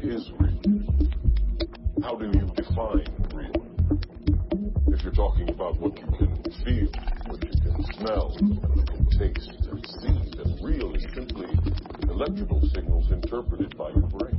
is real? How do you define real? If you're talking about what you can feel, what you can smell, what you can taste and see, then real is simply electrical signals interpreted by your brain.